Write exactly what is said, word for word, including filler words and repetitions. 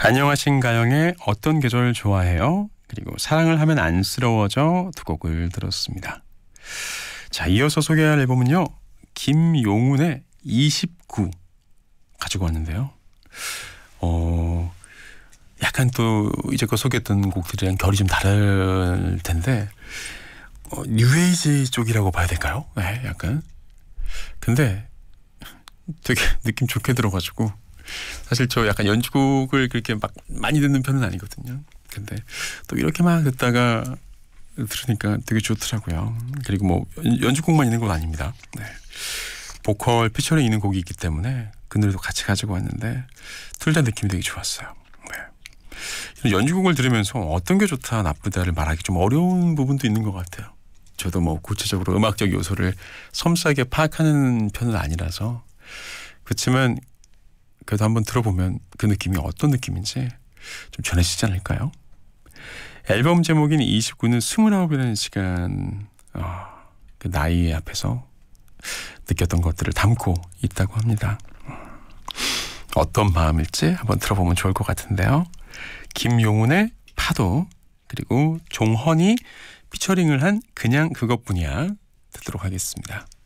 안녕하신가영의 어떤 계절 좋아해요? 그리고 사랑을 하면 안쓰러워져 두 곡을 들었습니다. 자, 이어서 소개할 앨범은요, 김용훈의 이십구 가지고 왔는데요. 어, 약간 또 이제껏 소개했던 곡들이랑 결이 좀 다를 텐데 어, 뉴에이지 쪽이라고 봐야 될까요? 네, 약간. 근데 되게 느낌 좋게 들어가지고 사실 저 약간 연주곡을 그렇게 막 많이 듣는 편은 아니거든요. 근데 또 이렇게 막 듣다가 들으니까 되게 좋더라고요. 그리고 뭐 연주곡만 있는 건 아닙니다. 네. 보컬 피처링 있는 곡이 있기 때문에 그 노래도 같이 가지고 왔는데 둘 다 느낌이 되게 좋았어요. 네. 연주곡을 들으면서 어떤 게 좋다 나쁘다를 말하기 좀 어려운 부분도 있는 것 같아요. 저도 뭐 구체적으로 음악적 요소를 섬세하게 파악하는 편은 아니라서 그렇지만 그래도 한번 들어보면 그 느낌이 어떤 느낌인지 좀 전해지지 않을까요? 앨범 제목인 이십구는 스물아홉이라는 시간, 어, 그 나이 앞에서 느꼈던 것들을 담고 있다고 합니다. 어떤 마음일지 한번 들어보면 좋을 것 같은데요. 김용훈의 파도, 그리고 종헌이 피처링을 한 그냥 그것뿐이야 듣도록 하겠습니다.